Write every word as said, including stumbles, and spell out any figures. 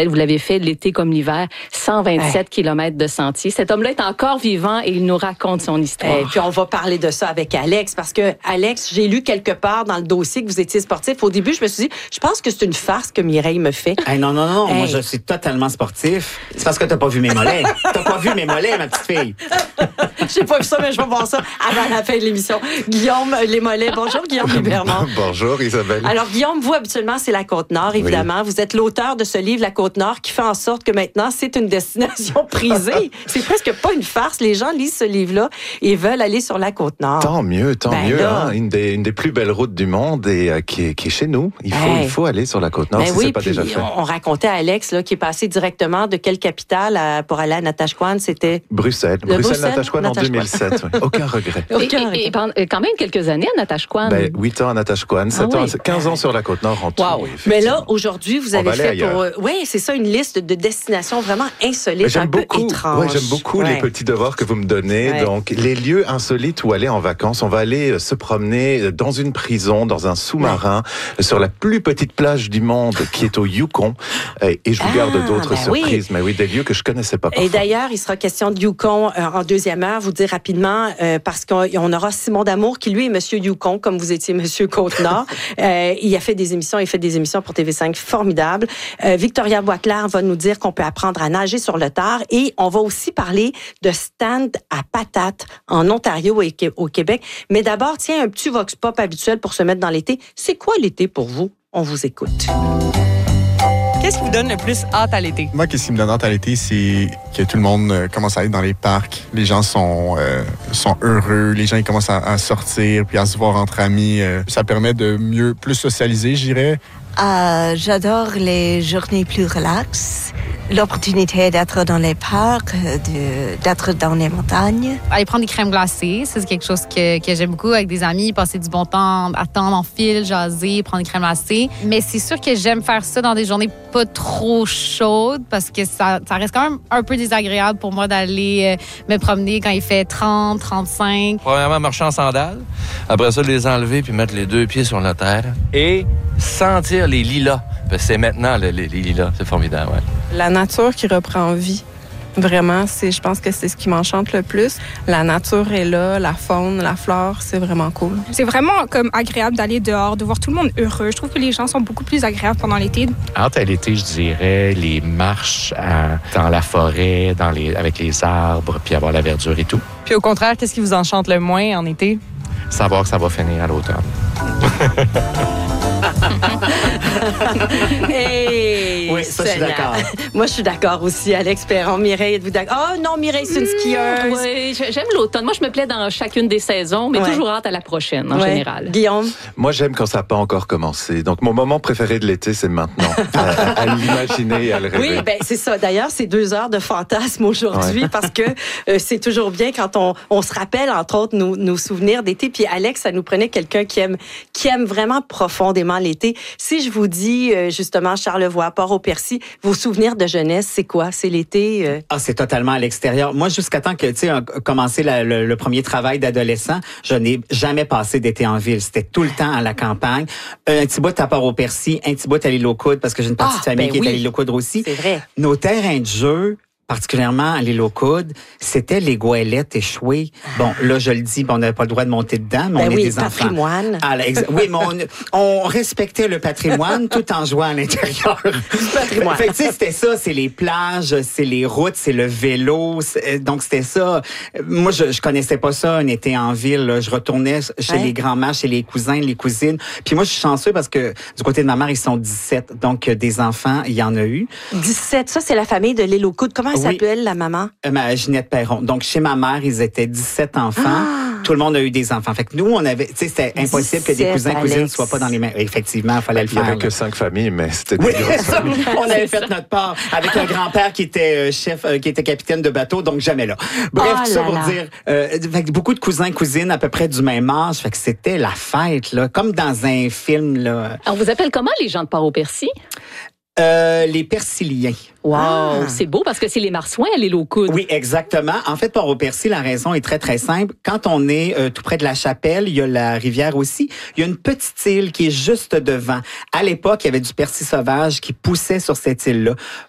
rappelle, vous l'avez fait l'été comme l'hiver, cent vingt-sept ouais. kilomètres de sentiers. Cet homme-là est encore vivant et il nous raconte son histoire. Et puis on va parler de ça avec Alex, parce que Alex, j'ai lu quelque part dans le dossier que vous étiez sportif. Au début, je me suis dit, je pense que c'est une farce que Mireille me fait. Hey, non, non, non, hey. Moi je suis totalement sportif. C'est parce que t'as pas vu mes mollets. T'as pas vu mes mollets, ma petite fille. J'ai pas vu ça, mais je vais voir ça avant la fin de l'émission. Guillaume, les mollets. Bonjour, Guillaume Libermont. Bonjour, Isabelle. Alors, Guillaume, vous, habituellement, c'est la Côte-Nord, évidemment. Oui. Vous êtes l'auteur de ce livre, La Côte-Nord, qui fait en sorte que maintenant, c'est une destination prisée. C'est presque pas une farce. Les gens lisent ce livre-là et veulent aller sur la Côte-Nord. Tant mieux, tant ben mieux. Là, hein? Une, des, une des plus belles routes du monde et euh, qui, est, qui est chez nous. Il faut, hey. il faut aller sur la Côte-Nord ben si oui, c'est pas déjà fait. On, on racontait à Alex, là, qui est passé directement de quelle capitale à, pour aller à Natashquan, c'était... Bruxelles. Bruxelles-Natashquan en deux mille sept. Oui. Aucun regret. Aucun regret. Et, et pendant quand même quelques années à Natashquan. Ben, huit ans à Natashquan, sept ah, ans, oui. quinze ans sur la Côte-Nord en tout. Wow. Oui, mais là, aujourd'hui, vous avez fait pour... Euh, oui, c'est ça, une liste de destinations vraiment insolites, j'aime un beaucoup, peu étranges. Ouais, j'aime beaucoup ouais. les petits devoirs que vous me donnez. Ouais. Donc, les lieux insolites où aller en vacances. On va aller se promener dans une prison, dans un sous-marin, ouais. sur la plus petite plage du monde, qui est au Yukon. Et je vous ah, garde d'autres ben surprises. Oui. Mais oui, des lieux que je connaissais pas parfois. Et d'ailleurs, il sera question de Yukon euh, en deuxième heure. Vous dire rapidement, euh, parce qu'on aura Simon D'Amour, qui lui est Monsieur Yukon, comme vous étiez Monsieur Côte-Nord. euh, il a fait des émissions, il fait des émissions pour T V cinq formidables. Euh, Victoria Boisclair va nous dire qu'on peut apprendre à nager sur le tard. Et on va aussi parler de stand à patates en Ontario et au Québec. Mais d'abord, tiens, un petit vox pop habituel pour se mettre dans l'été. C'est quoi l'été pour vous? On vous écoute. Qu'est-ce qui vous donne le plus hâte à l'été? Moi, qu'est-ce qui me donne hâte à l'été, c'est que tout le monde euh, commence à aller dans les parcs. Les gens sont, euh, sont heureux. Les gens ils commencent à, à sortir puis à se voir entre amis. Euh, ça permet de mieux, plus socialiser, je dirais. Euh, j'adore les journées plus relaxes. L'opportunité d'être dans les parcs, de, d'être dans les montagnes. Aller prendre des crèmes glacées, c'est quelque chose que, que j'aime beaucoup avec des amis, passer du bon temps, attendre en file, jaser, prendre des crèmes glacées. Mais c'est sûr que j'aime faire ça dans des journées pas trop chaudes parce que ça, ça reste quand même un peu désagréable pour moi d'aller me promener quand il fait trente, trente-cinq. Premièrement, marcher en sandales. Après ça, les enlever puis mettre les deux pieds sur la terre. Et sentir les lilas. Parce que c'est maintenant les, les lilas. C'est formidable, ouais. La nature qui reprend vie. Vraiment, c'est, je pense que c'est ce qui m'enchante le plus. La nature est là, la faune, la flore, c'est vraiment cool. C'est vraiment comme agréable d'aller dehors, de voir tout le monde heureux. Je trouve que les gens sont beaucoup plus agréables pendant l'été. Hâte à l'été, je dirais, les marches à, dans la forêt, dans les, avec les arbres, puis avoir la verdure et tout. Puis au contraire, qu'est-ce qui vous enchante le moins en été? Savoir que ça va finir à l'automne. Hey, oui, ça, je suis d'accord. Moi, je suis d'accord aussi, Alex Perron. Mireille, êtes-vous d'accord? Oh non, Mireille, c'est une skieuse. Mmh, oui, j'aime l'automne. Moi, je me plais dans chacune des saisons, mais ouais. toujours hâte à la prochaine, en ouais. général. Guillaume? Moi, j'aime quand ça n'a pas encore commencé. Donc, mon moment préféré de l'été, c'est maintenant. à, à l'imaginer et à le rêver. Oui, ben c'est ça. D'ailleurs, c'est deux heures de fantasme aujourd'hui ouais. parce que euh, c'est toujours bien quand on, on se rappelle, entre autres, nos, nos souvenirs d'été. Puis Alex, ça nous prenait quelqu'un qui aime, qui aime vraiment profondément l'été. Si je vous dis, euh, justement, Charlevoix, Port-au-Percy, vos souvenirs de jeunesse, c'est quoi? C'est l'été? Euh... Ah, c'est totalement à l'extérieur. Moi, jusqu'à temps que, tu sais, a commencé la, le, le premier travail d'adolescent, je n'ai jamais passé d'été en ville. C'était tout le temps à la campagne. Un petit bout à Port-au-Percy, un petit bout à l'île aux Coudres, parce que j'ai une partie ah, de famille ben qui oui. est à l'île aux Coudres aussi. C'est vrai. Nos terrains de jeu, particulièrement à l'île aux Coudres, c'était les goélettes échouées. Bon, là, je le dis, on n'avait pas le droit de monter dedans, mais ben on oui, est des enfants. Patrimoine. Ah, exa- oui, mais on, on respectait le patrimoine tout en jouant à l'intérieur. Patrimoine. Fait que, tu sais, c'était ça, c'est les plages, c'est les routes, c'est le vélo. C'est, donc, c'était ça. Moi, je, je connaissais pas ça, un été en ville. Là. Je retournais chez hein? les grands-mères, chez les cousins, les cousines. Puis moi, je suis chanceux parce que du côté de ma mère, ils sont dix-sept. Donc, des enfants, il y en a eu. dix-sept, ça, c'est la famille de l'île aux Coudres. Comment elle oui. s'appelle, la maman? Euh, ma Ginette Perron. Donc, chez ma mère, ils étaient dix-sept enfants. Ah. Tout le monde a eu des enfants. Fait que nous, on avait, tu sais, c'était impossible que des cousins, cousines ne soient pas dans les mêmes. Effectivement, il fallait le faire. Il n'y avait que cinq familles, mais c'était des oui, grosses familles. On avait fait notre part avec un grand-père qui était chef, euh, qui était capitaine de bateau, donc jamais là. Bref, oh tout ça là pour là. dire, euh, fait que beaucoup de cousins, cousines à peu près du même âge. Fait que c'était la fête, là, comme dans un film, là. On vous appelle comment les gens de Port-au-Percy? Euh, les Persiliens. Wow, ah. c'est beau parce que c'est les Marsouins à l'île aux Coudres. Oui, exactement. En fait, Port-au-Percy, la raison est très, très simple. Quand on est euh, tout près de la Chapelle, il y a la rivière aussi. Il y a une petite île qui est juste devant. À l'époque, il y avait du persil sauvage qui poussait sur cette île-là.